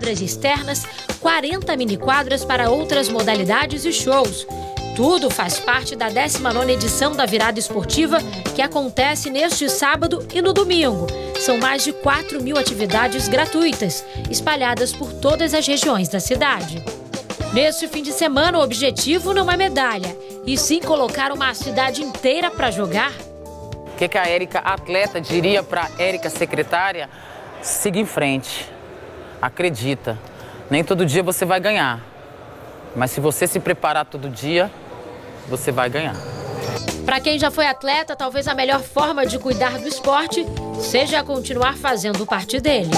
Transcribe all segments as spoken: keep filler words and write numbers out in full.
quadras externas, quarenta mini-quadras para outras modalidades e shows. Tudo faz parte da décima nona edição da Virada Esportiva, que acontece neste sábado e no domingo. São mais de quatro mil atividades gratuitas, espalhadas por todas as regiões da cidade. Neste fim de semana, o objetivo não é medalha, e sim colocar uma cidade inteira para jogar. O que, que a Érica, atleta, diria para a Érica, secretária? Siga em frente. Acredita. Nem todo dia você vai ganhar. Mas se você se preparar todo dia, você vai ganhar. Para quem já foi atleta, talvez a melhor forma de cuidar do esporte seja continuar fazendo parte dele.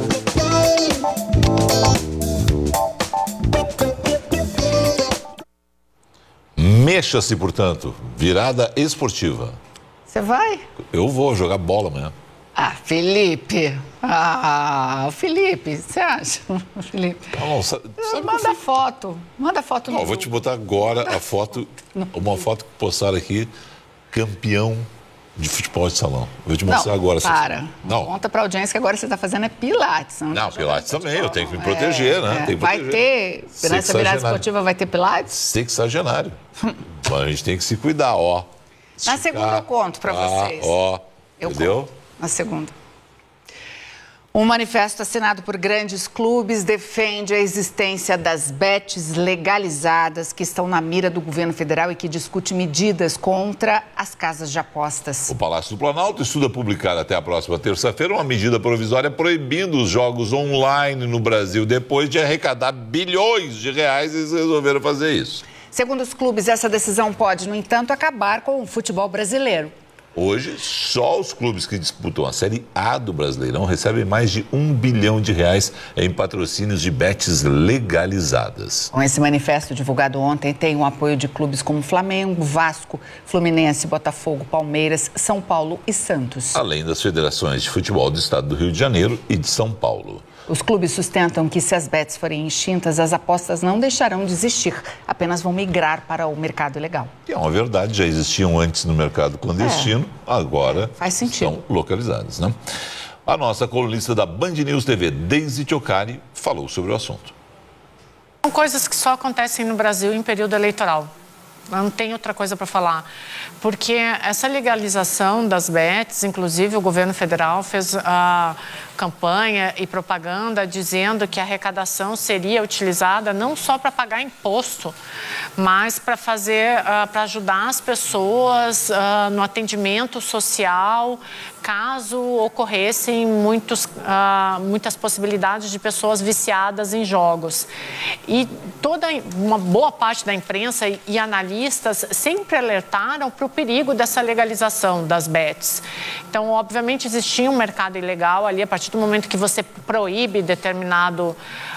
Mexa-se, portanto, Virada Esportiva. Você vai? Eu vou jogar bola amanhã. Ah, Felipe. Ah, Felipe, você acha? Felipe. Não, sabe, sabe manda fui... foto. Manda foto no Não, vou te botar agora a foto, uma foto que postaram aqui, campeão de futebol de salão. Vou te mostrar não, agora. Para. Não. Conta pra audiência que agora você está fazendo é Pilates. Não, não Pilates também, eu tenho que me proteger, é, né? É. Tem que vai proteger. ter, nessa Virada Esportiva vai ter Pilates? Sexagenário. Mas a gente tem que se cuidar, ó. Na segunda eu conto pra vocês. Ó, eu entendeu? Conto. Na segunda. Um manifesto assinado por grandes clubes defende a existência das bets legalizadas que estão na mira do governo federal e que discute medidas contra as casas de apostas. O Palácio do Planalto estuda publicar até a próxima terça-feira uma medida provisória proibindo os jogos online no Brasil. Depois de arrecadar bilhões de reais, eles resolveram fazer isso. Segundo os clubes, essa decisão pode, no entanto, acabar com o futebol brasileiro. Hoje, só os clubes que disputam a Série A do Brasileirão recebem mais de um bilhão de reais em patrocínios de bets legalizadas. Com esse manifesto divulgado ontem, tem o apoio de clubes como Flamengo, Vasco, Fluminense, Botafogo, Palmeiras, São Paulo e Santos. Além das federações de futebol do estado do Rio de Janeiro e de São Paulo. Os clubes sustentam que se as bets forem extintas, as apostas não deixarão de existir, apenas vão migrar para o mercado ilegal. Que é uma verdade, já existiam antes no mercado clandestino, é. agora Faz sentido. Estão localizadas, né? A nossa colunista da Band News T V, Deise Tioccari, falou sobre o assunto. São coisas que só acontecem no Brasil em período eleitoral. Não tem outra coisa para falar, porque essa legalização das bets, inclusive o governo federal fez a campanha e propaganda dizendo que a arrecadação seria utilizada não só para pagar imposto, mas para fazer, uh, para ajudar as pessoas uh, no atendimento social, caso ocorressem muitos, uh, muitas possibilidades de pessoas viciadas em jogos. E toda uma boa parte da imprensa e analistas sempre alertaram para o perigo dessa legalização das bets. Então, obviamente, existia um mercado ilegal ali, a partir do momento que você proíbe determinado,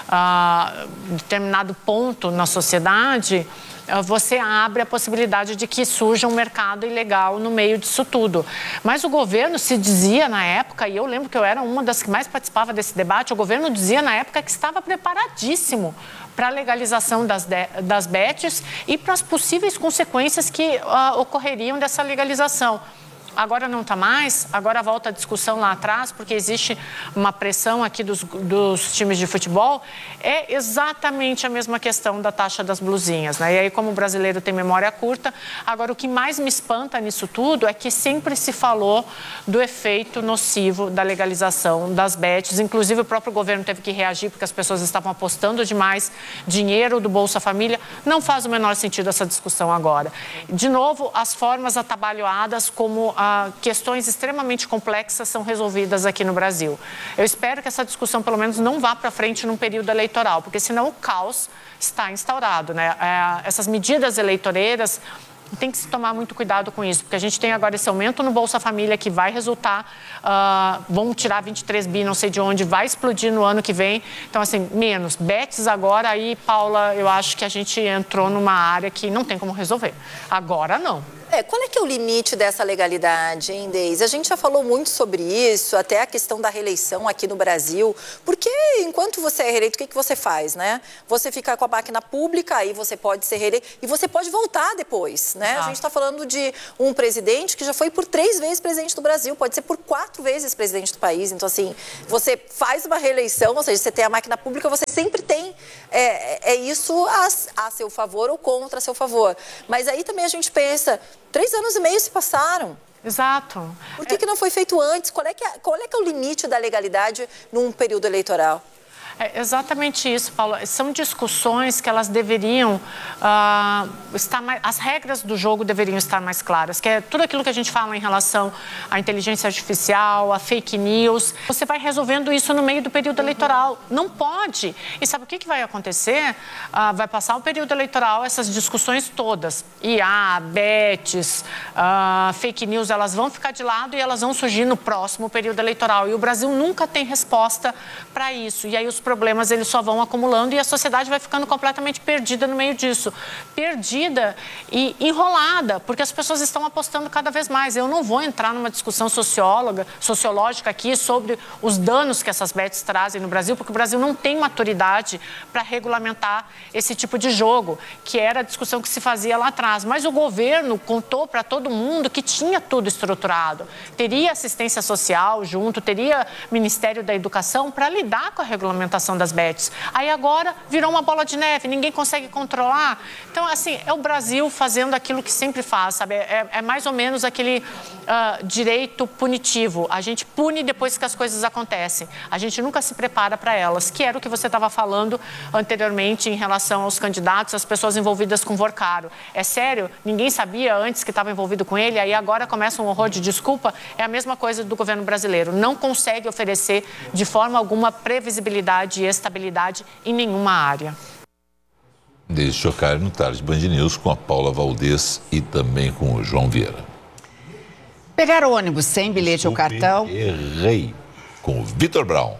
uh, determinado ponto na sociedade, você abre a possibilidade de que surja um mercado ilegal no meio disso tudo. Mas o governo se dizia na época, e eu lembro que eu era uma das que mais participava desse debate, o governo dizia na época que estava preparadíssimo para a legalização das, das bets e para as possíveis consequências que uh, ocorreriam dessa legalização. Agora não está mais, agora volta a discussão lá atrás, porque existe uma pressão aqui dos, dos times de futebol. É exatamente a mesma questão da taxa das blusinhas, né? E aí, como o brasileiro tem memória curta, agora o que mais me espanta nisso tudo é que sempre se falou do efeito nocivo da legalização das bets. Inclusive, o próprio governo teve que reagir porque as pessoas estavam apostando demais dinheiro do Bolsa Família. Não faz o menor sentido essa discussão agora. De novo, as formas atabalhoadas como a questões extremamente complexas são resolvidas aqui no Brasil. Eu espero que essa discussão, pelo menos, não vá para frente num período eleitoral, porque senão o caos está instaurado, né? É, essas medidas eleitoreiras, tem que se tomar muito cuidado com isso, porque a gente tem agora esse aumento no Bolsa Família que vai resultar, uh, vão tirar vinte e três bi, não sei de onde, vai explodir no ano que vem. Então, assim, menos. Bets agora, aí, Paula, eu acho que a gente entrou numa área que não tem como resolver. Agora, não. É, qual é que é o limite dessa legalidade, hein, Deise? A gente já falou muito sobre isso, até a questão da reeleição aqui no Brasil, porque enquanto você é reeleito, o que, que você faz, né? Você fica com a máquina pública, aí você pode ser reeleito e você pode voltar depois, né? Ah. A gente está falando de um presidente que já foi por três vezes presidente do Brasil, pode ser por quatro vezes presidente do país. Então, assim, você faz uma reeleição, ou seja, você tem a máquina pública, você sempre tem é, é isso a, a seu favor ou contra a seu favor. Mas aí também a gente pensa... Três anos e meio se passaram. Exato. Por que, é... que não foi feito antes? Qual é, que é, qual é que é o limite da legalidade num período eleitoral? É exatamente isso, Paulo. São discussões que elas deveriam uh, estar mais... As regras do jogo deveriam estar mais claras, que é tudo aquilo que a gente fala em relação à inteligência artificial, a fake news. Você vai resolvendo isso no meio do período eleitoral. Não pode. E sabe o que, que vai acontecer? Uh, vai passar o período eleitoral, essas discussões todas. I A, bets, uh, fake news, elas vão ficar de lado e elas vão surgir no próximo período eleitoral. E o Brasil nunca tem resposta para isso. E aí os problemas eles só vão acumulando e a sociedade vai ficando completamente perdida no meio disso. Perdida e enrolada, porque as pessoas estão apostando cada vez mais. Eu não vou entrar numa discussão socióloga, sociológica aqui sobre os danos que essas bets trazem no Brasil, porque o Brasil não tem maturidade para regulamentar esse tipo de jogo, que era a discussão que se fazia lá atrás. Mas o governo contou para todo mundo que tinha tudo estruturado. Teria assistência social junto, teria Ministério da Educação para lidar com a regulamentação das bets. Aí agora virou uma bola de neve, ninguém consegue controlar. Então, assim, é o Brasil fazendo aquilo que sempre faz, sabe? É, é mais ou menos aquele uh, direito punitivo. A gente pune depois que as coisas acontecem. A gente nunca se prepara para elas, que era o que você estava falando anteriormente em relação aos candidatos, as pessoas envolvidas com Vorcaro. É sério? Ninguém sabia antes que estava envolvido com ele, aí agora começa um horror de desculpa. É a mesma coisa do governo brasileiro. Não consegue oferecer de forma alguma previsibilidade e estabilidade em nenhuma área. Desde Chocalho no Tarde Band News com a Paula Valdez e também com o João Vieira. Pegar o ônibus sem bilhete Desculpe, ou cartão. Errei. Com o Vitor Brown.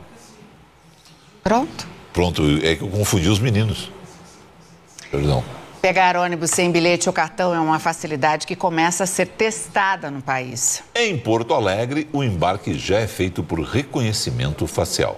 Pronto. Pronto, é que eu confundi os meninos. Perdão. Pegar ônibus sem bilhete ou cartão é uma facilidade que começa a ser testada no país. Em Porto Alegre, o embarque já é feito por reconhecimento facial.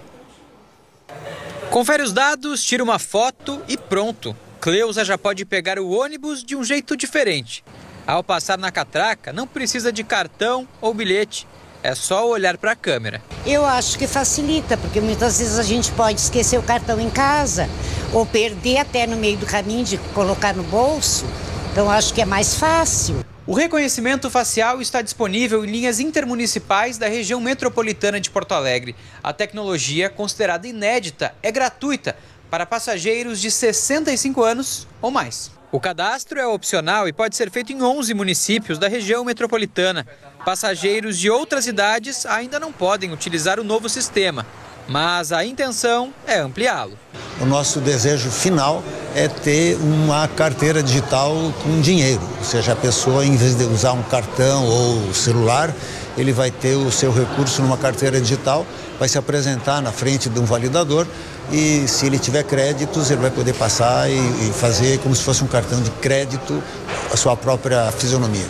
Confere os dados, tira uma foto e pronto. Cleusa já pode pegar o ônibus de um jeito diferente. Ao passar na catraca, não precisa de cartão ou bilhete. É só olhar para a câmera. Eu acho que facilita, porque muitas vezes a gente pode esquecer o cartão em casa ou perder até no meio do caminho de colocar no bolso. Então acho que é mais fácil. O reconhecimento facial está disponível em linhas intermunicipais da região metropolitana de Porto Alegre. A tecnologia, considerada inédita, é gratuita para passageiros de sessenta e cinco anos ou mais. O cadastro é opcional e pode ser feito em onze municípios da região metropolitana. Passageiros de outras idades ainda não podem utilizar o novo sistema, mas a intenção é ampliá-lo. O nosso desejo final é ter uma carteira digital com dinheiro, ou seja, a pessoa, em vez de usar um cartão ou celular, ele vai ter o seu recurso numa carteira digital, vai se apresentar na frente de um validador e, se ele tiver créditos, ele vai poder passar e, e fazer como se fosse um cartão de crédito a sua própria fisionomia.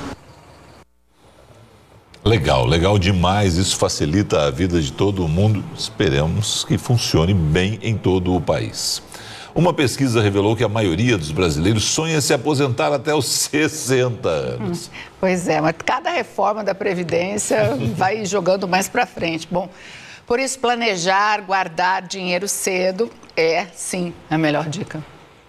Legal, legal demais. Isso facilita a vida de todo mundo. Esperamos que funcione bem em todo o país. Uma pesquisa revelou que a maioria dos brasileiros sonha se aposentar até os sessenta anos. Hum, pois é, mas cada reforma da Previdência vai jogando mais para frente. Bom, por isso planejar, guardar dinheiro cedo é, sim, a melhor dica.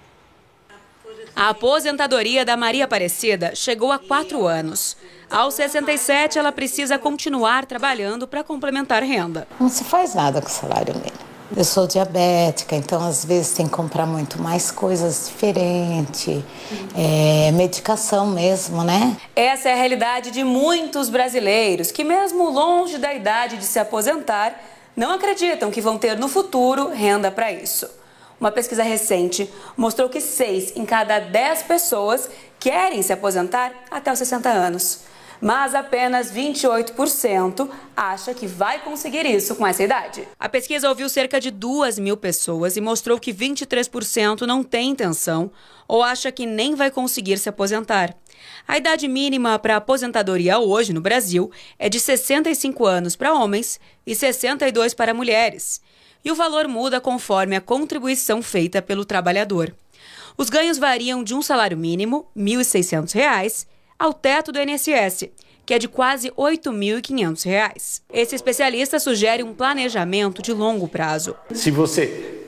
A aposentadoria da Maria Aparecida chegou há quatro anos. Aos sessenta e sete, ela precisa continuar trabalhando para complementar renda. Não se faz nada com o salário mínimo. Eu sou diabética, então às vezes tem que comprar muito mais coisas diferentes, é, medicação mesmo, né? Essa é a realidade de muitos brasileiros que, mesmo longe da idade de se aposentar, não acreditam que vão ter no futuro renda para isso. Uma pesquisa recente mostrou que seis em cada dez pessoas querem se aposentar até os sessenta anos. Mas apenas vinte e oito por cento acha que vai conseguir isso com essa idade. A pesquisa ouviu cerca de duas mil pessoas e mostrou que vinte e três por cento não tem intenção ou acha que nem vai conseguir se aposentar. A idade mínima para aposentadoria hoje no Brasil é de sessenta e cinco anos para homens e sessenta e dois para mulheres. E o valor muda conforme a contribuição feita pelo trabalhador. Os ganhos variam de um salário mínimo, mil e seiscentos reais, ao teto do I N S S, que é de quase oito mil e quinhentos reais. Esse especialista sugere um planejamento de longo prazo. Se você